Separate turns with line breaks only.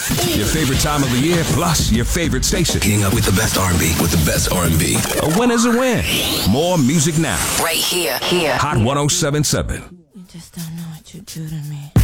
Your favorite time of the year, plus your favorite station.
Getting up with the best R&B, with the best R&B.
A win is a win. More music now.
Right here.
Hot 107.7.
You just don't know what you do to me.